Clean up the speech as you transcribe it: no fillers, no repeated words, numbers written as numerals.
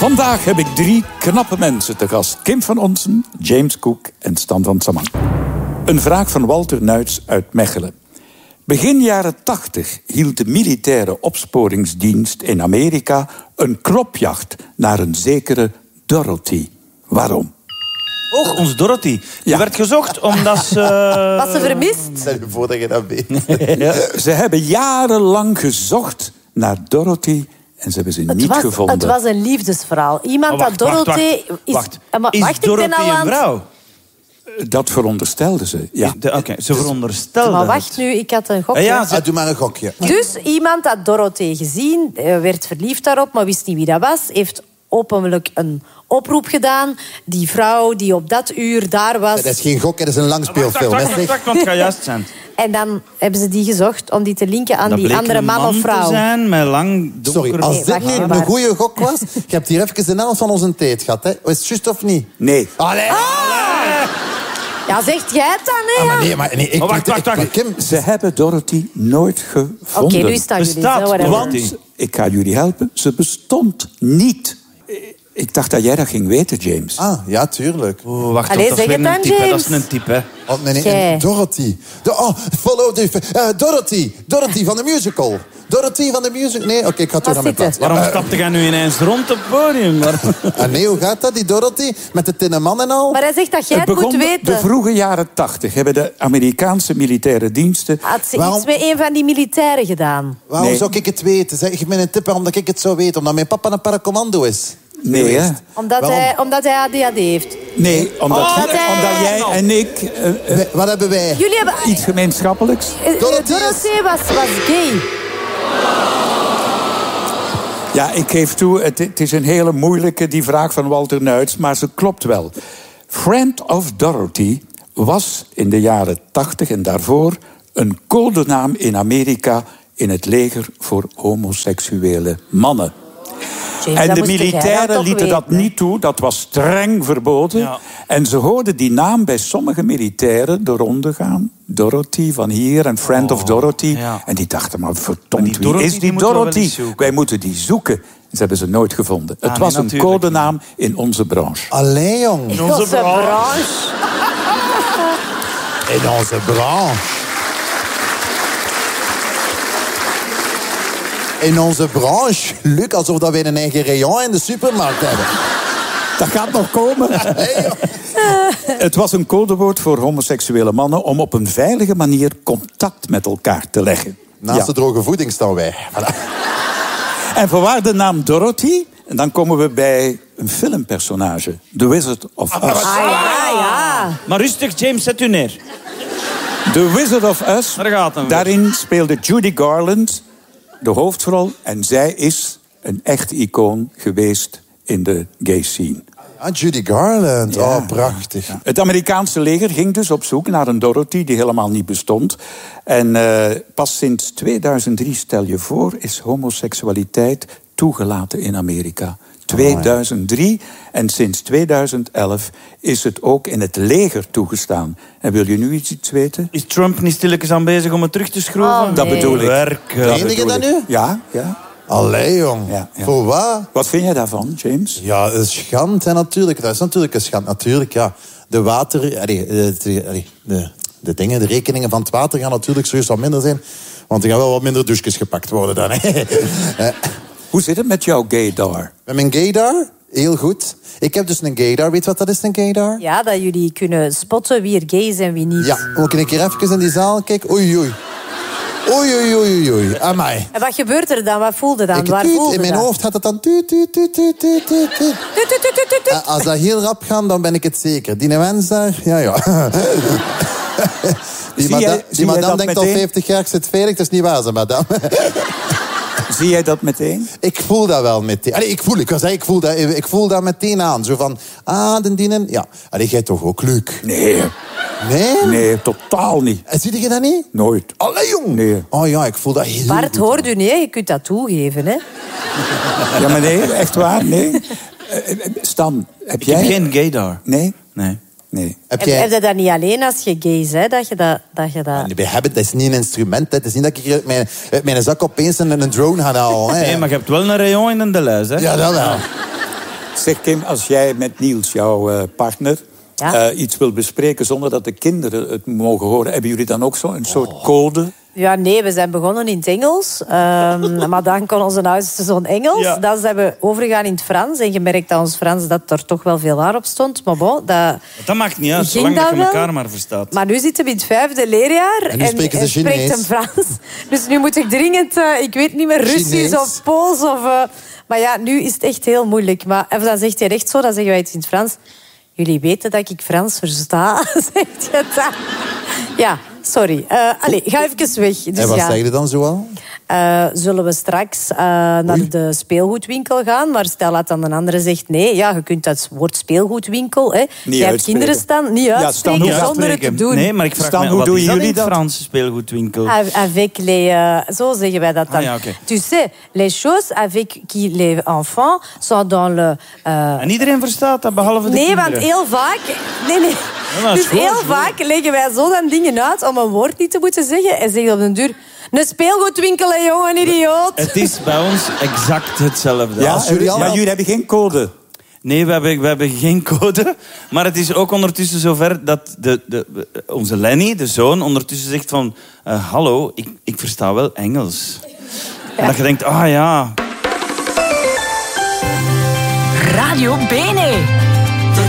Vandaag heb ik 3 knappe mensen te gast. Kim van Onsen, James Cook en Stan van Samang. Een vraag van Walter Nuits uit Mechelen. Begin jaren 80 hield de militaire opsporingsdienst in Amerika een klopjacht naar een zekere Dorothy. Waarom? Och, ons Dorothy. Die Ja. werd gezocht omdat ze... Was ze vermist? Stel je voor dat je dat weet. Ze hebben jarenlang gezocht naar Dorothy en ze hebben ze niet gevonden. Het was een liefdesverhaal. Iemand dat Dorothy... Wacht. Maar Is wacht, ik ben Dorothy al aan een vrouw? Dat veronderstelden ze, ja. Oké, ze veronderstelde Maar het. wacht nu, ik had een gokje. Ja, Doe maar een gokje. Dus iemand had Dorothy gezien, werd verliefd daarop, maar wist niet wie dat was. Heeft openlijk een oproep gedaan. Die vrouw die op dat uur daar was. Dat is geen gok, dat is een langspeelfilm. Wacht, want het gaat juist zijn. En dan hebben ze die gezocht om die te linken aan Dat die bleek andere een man of te vrouw. zijn met lang donker... Sorry, als Nee, dit wacht, nu maar- een goede gok was... Je hebt hier even de helft van onze tijd gehad, hè? Is het juist of niet? Nee. Allee! Ja, zegt jij het dan, hè? Maar Ja? nee, ik... Oh, wacht. Kim, Ze hebben Dorothy nooit gevonden. Oké, nu staan jullie. Bestaat zo, whatever. Want, ik ga jullie helpen, ze bestond niet. Ik dacht dat jij dat ging weten, James. Ah, ja, tuurlijk. Oh, wacht, Allee, dat is zeg weer het een dan, type. Dat James. is een type, hè. Oh, nee, Jij. Dorothy. Follow the... Dorothy. Dorothy van de musical. Dorothy van de musical... Nee, oké, ik ga terug naar mijn zitten. plaats. Waarom stapte jij nu ineens rond op het podium? Nee, hoe gaat dat, die Dorothy? Met de tinnen man en al? Maar hij zegt dat jij het moet begon weten. de vroege jaren 80 hebben de Amerikaanse militaire diensten... Had ze Waarom- iets met een van die militairen gedaan? Waarom Nee. zou ik het weten? Zeg, geef me een tip waarom dat ik het zou weten. Omdat mijn papa een paracommando is. Nee, hè? Omdat hij ADHD heeft. Nee, omdat jij en ik Wat hebben wij? Jullie hebben... iets gemeenschappelijks... Dorothy Dorothy was gay. Ja, ik geef toe, het is een hele moeilijke, die vraag van Walter Nuits, maar ze klopt wel. Friend of Dorothy was in de jaren 80 en daarvoor een codenaam in Amerika in het leger voor homoseksuele mannen. James, En dat de moest jij dan militairen toch lieten dat weten, hè? niet toe, dat was streng verboden. Ja. En ze hoorden die naam bij sommige militairen de ronde gaan. Dorothy van hier en Friend of Dorothy. ja. En die dachten, maar Maar verdomd, die wie Dorothy, is die die moeten we wel eens Dorothy? zoeken. Wij moeten die zoeken. En ze hebben ze nooit gevonden. Het nee, was een natuurlijk codenaam in onze branche. Allee, jong. In onze branche. In onze branche. In onze branche. Luc, alsof dat wij een eigen rayon in de supermarkt hebben. Dat gaat nog komen. Het was een codewoord voor homoseksuele mannen om op een veilige manier contact met elkaar te leggen. Naast Ja. de droge voeding staan wij. Voilà. En vanwaar de naam Dorothy? En dan komen we bij een filmpersonage. The Wizard of Us. Ah, ja. Maar rustig, James, zet u neer. The Wizard of Us. Daar gaat hem weer. Daarin speelde Judy Garland de hoofdrol. En zij is een echt icoon geweest in de gay scene. Ah, Judy Garland. Ja. Oh, prachtig. Het Amerikaanse leger ging dus op zoek naar een Dorothy die helemaal niet bestond. En pas sinds 2003, stel je voor, is homoseksualiteit toegelaten in Amerika. 2003 en sinds 2011 is het ook in het leger toegestaan. En wil je nu iets weten? Is Trump niet stilletjes aan bezig om het terug te schroeven? Oh, nee. Dat bedoel ik. Werken. Dat Meen je bedoel dat ik. nu? Ja, ja. Allee, jong. Ja, ja. Voor wat? Wat vind jij daarvan, James? Ja, een schand, hè, natuurlijk. Dat is natuurlijk een schand. Natuurlijk, ja. De water... De dingen, de rekeningen van het water gaan natuurlijk serieus wat minder zijn. Want er gaan wel wat minder douches gepakt worden dan. Hè. Hoe zit het met jouw gaydar? Met mijn gaydar? Heel goed. Ik heb dus een gaydar. Weet je wat dat is, een gaydar? Ja, dat jullie kunnen spotten wie er gay is en wie niet. Ja, moet ik een keer even in die zaal kijken? Oei, oei. Oei, oei, oei, oei. Amai. En wat gebeurt er dan? Wat voelde dan? Waar Tuut, voelde in mijn dat? hoofd gaat het dan tuut, tuut, tuut, tuut, tuut, tuut, tuut. Tut, tut, tut, tut, tut. Als dat heel rap gaat, dan ben ik het zeker. Die mens daar, ja, ja. Die Zie jij madame dat denkt al meteen? 50 jaar, ik zit veilig. Dat is niet waar, ze madame. Zie jij dat meteen? Ik voel dat wel meteen. Allee, ik voel dat meteen aan. Zo van, de dienen. Ja, allee, jij toch ook, Luc? Nee, Nee? nee, totaal niet. Zie je dat niet? Nooit. Allee, jong. Nee. Oh ja, ik voel dat heel Bart, goed. hoort u niet, hè? Je kunt dat toegeven, hè? Ja, maar nee, echt waar, nee. Stan, heb Ik jij... heb geen gaydar. Nee? Nee. Nee. Heb Heb jij... je dat niet alleen als je gay bent, hè? Dat je dat... Nee, we hebben, dat is niet een instrument. Hè. Het is niet dat ik uit mijn zak opeens een drone ga halen. Hè. Nee, maar je hebt wel een rayon in de lijst, hè? Ja, dat wel. Zeg Kim, als jij met Niels, jouw partner, iets wil bespreken zonder dat de kinderen het mogen horen, hebben jullie dan ook zo'n soort code? Ja, nee, we zijn begonnen in het Engels. Maar dan kon onze oudste zo'n Engels. Ja. Dan zijn we overgegaan in het Frans. En gemerkt aan ons Frans dat er toch wel veel waar op stond. Maar bon, Dat maakt niet uit, ging zolang dat dat je wel. elkaar maar verstaat. Maar nu zitten we in het 5e leerjaar. En nu spreken ze spreekt Chinees. hem Frans. Dus nu moet ik dringend, ik weet niet meer, Russisch Chinees. of Pools. Maar ja, nu is het echt heel moeilijk. Maar en dan zegt hij echt zo, dan zeggen wij het in het Frans. Jullie weten dat ik Frans versta, zegt je dat. Ja, sorry. Allee, ga even weg. Dus En wat ja. zeg je dan zoal? Zullen we straks naar de speelgoedwinkel gaan? Maar stel dat dan een andere zegt nee. Ja, je kunt dat woord speelgoedwinkel... Hè. Je hebt uitspreken. kinderen staan, niet uitspreken Stan, hoe zonder het te doen. Nee, maar ik vraag Stan, me, hoe wat doen is dat jullie in het dat? Franse speelgoedwinkel? Avec les... zo zeggen wij dat dan. Ah, ja, oké. Tu sais, les choses avec qui les enfants sont dans le... En iedereen verstaat dat, behalve de Nee, kinderen. want heel vaak... Nee. Ja, dat is Dus goed, heel dat is goed. vaak leggen wij zo dan dingen uit om een woord niet te moeten zeggen. En zeggen op den duur... Een speelgoedwinkel, hè, jongen, idioot. Het is bij ons exact hetzelfde. Ja, als jullie allemaal- maar jullie hebben geen code. Nee, we hebben geen code. Maar het is ook ondertussen zover dat onze Lenny, de zoon, ondertussen zegt van... hallo, ik versta wel Engels. En dat je denkt, ah ja... Radio Bene.